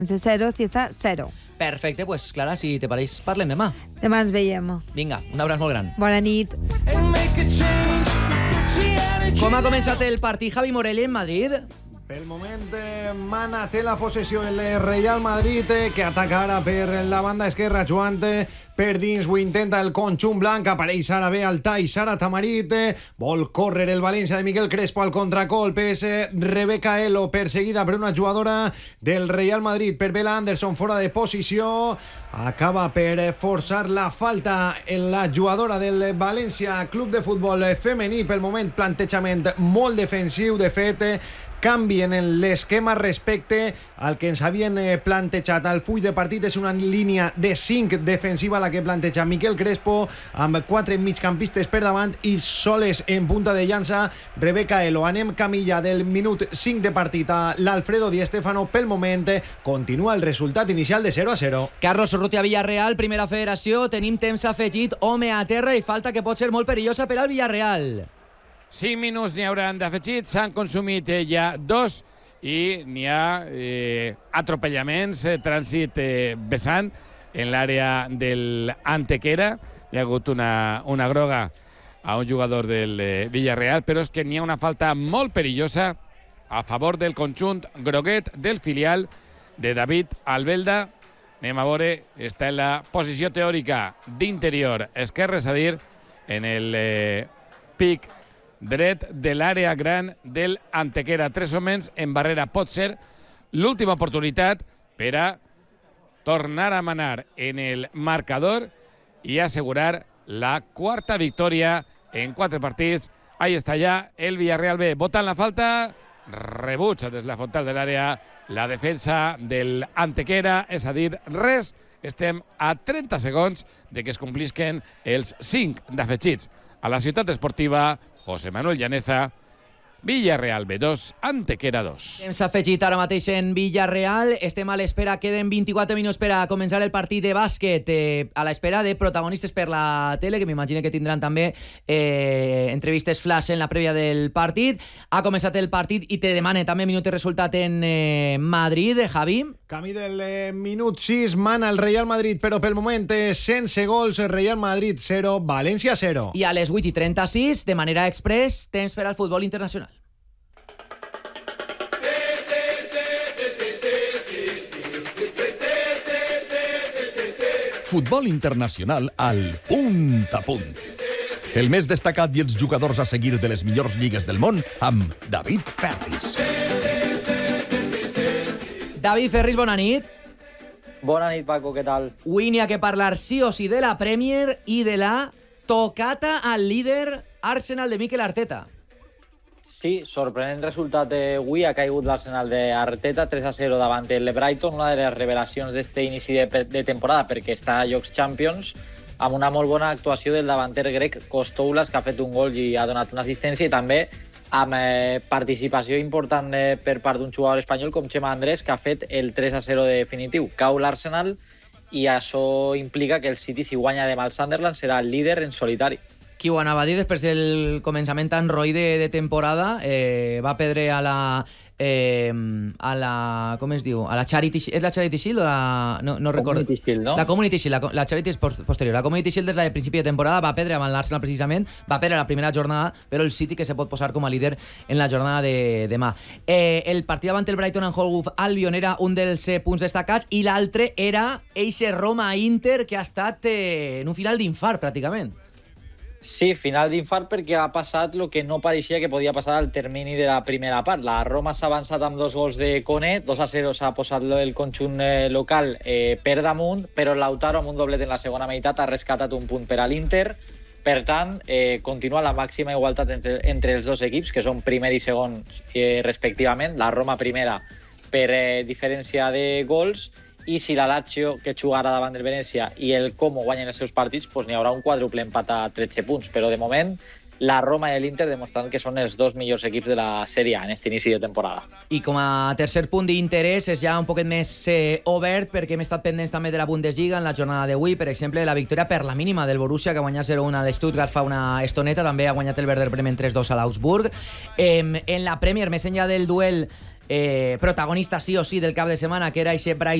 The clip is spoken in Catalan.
0, Cieza 0. Perfecte, pues Clara, si te pareix, parlem demà. Demà ens veiem. Vinga, un abraç molt gran. Bona nit. Com ha començat el partit, Javi Morelli, en Madrid? Pel moment, Mana té la possessió el Real Madrid, que ataca ara per la banda esquerra, jugant per dins, ho intenta el conjunt blanc, apareix ara bé Altai, Sara Tamarit, vol córrer el València de Miquel Crespo al contracolp, és Rebeca Elo, perseguida per una jugadora del Real Madrid, per Bella Anderson, fora de posició, acaba per forçar la falta en la jugadora del València Club de Futbol Femení. Pel moment, plantejament molt defensiu, de fet, canvien en l'esquema respecte al que ens havien plantejat al full de partit. És una línia de 5 defensiva la que planteja Miquel Crespo, amb 4 migcampistes per davant i soles en punta de llança Rebeca Elo. Anem camilla del minut 5 de partit a l'Alfredo Di Stéfano. Pel moment continua el resultat inicial de 0-0. Carlos Urrutia, Villarreal, primera federació, tenim temps afegit, home a terra i falta que pot ser molt perillosa per al Villarreal. 5 minuts n'hi hauran d'afegits, s'han consumit ja 2 i n'hi ha atropellaments, trànsit vessant en l'àrea del Antequera. Hi ha hagut una groga a un jugador del Villarreal, però és que n'hi ha una falta molt perillosa a favor del conjunt groguet del filial de David Albelda. Anem a veure, està en la posició teòrica d'interior esquerre, és a dir, en el pic dret de l'àrea gran del Antequera. 3 homes en barrera. Pot ser l'última oportunitat per a tornar a manar en el marcador i assegurar la quarta victòria en 4 partits. Ahí està ja el Villarreal B. Votant la falta, rebutja des de la frontal de l'àrea la defensa del Antequera, és a dir, res. Estem a 30 segons de que es complisquen els 5 d'afegits. A la ciutat esportiva José Manuel Llaneza, Villarreal B2, Antequera 2. Temps afegit ara mateix en Villarreal. Estem a l'espera, queden 24 minuts per a començar el partit de bàsquet, a l'espera de protagonistes per la tele, que m'imagino que tindran també entrevistes flash en la prèvia del partit. Ha començat el partit i te demane també minut i resultat en Madrid, Javi. Camí del minut 6, mana el Real Madrid, però pel moment sense gols. Real Madrid 0, València 0. I a les 8:36, de manera express, temps per al futbol internacional. Futbol internacional al punt a punt. El més destacat i els jugadors a seguir de les millors lligues del món amb David Ferris. David Ferris, bona nit. Bona nit, Paco, què tal? Avui n'hi ha que parlar sí o sí de la Premier i de la tocata al líder Arsenal de Mikel Arteta. Sí, sorprenent resultat avui. Ha caigut l'Arsenal d'Arteta 3-0 davant el Brighton, una de les revelacions d'este inici de temporada, perquè està a llocs Champions, amb una molt bona actuació del davanter grec Kostoulas, que ha fet un gol i ha donat una assistència, i també amb participació important per part d'un jugador espanyol com Chema Andrés, que ha fet el 3-0 definitiu. Cau l'Arsenal i això implica que el City, si guanya demà al Sunderland, serà el líder en solitari. Qui ho anava a dir després del començament tan roi de temporada, va perdre a la com es diu? A la Charity Shield. És la Charity Shield o la... No recordo. Community Shield, no? La Community Shield, la Charity és posterior. La Community Shield des del principi de temporada va perdre amb l'Arsenal precisament, va perdre la primera jornada, però el City que se pot posar com a líder en la jornada de demà. El partit davant el Brighton and Hove Albion era un dels punts destacats i l'altre era eixe Roma-Inter, que ha estat en un final d'infart pràcticament. Sí, final d'infart perquè ha passat el que no pareixia que podia passar al termini de la primera part. La Roma s'ha avançat amb 2 gols de Koné, 2-0 s'ha posat el conjunt local per damunt, però Lautaro amb un doblet en la segona meitat ha rescatat un punt per a l'Inter. Per tant, continua la màxima igualtat entre els dos equips, que són primer i segon respectivament. La Roma primera per diferència de gols, i si la Lazio, que jugarà davant del Venècia, i el Como guanyen els seus partits, doncs n'hi haurà un quàdruple empat a 13 punts. Però de moment, la Roma i l'Inter demostrant que són els 2 millors equips de la Sèrie A en aquest inici de temporada. I com a tercer punt d'interès és ja un poquet més obert, perquè hem estat pendents també de la Bundesliga en la jornada d'avui, per exemple, la victòria per la mínima del Borussia, que ha guanyat 0-1 a l'Stuttgart fa una estoneta, també ha guanyat el Werder Bremen 3-2 a l'Augsburg. En la Premier, més enllà del duel protagonista sí o sí del cap de setmana, que era aquest Brighton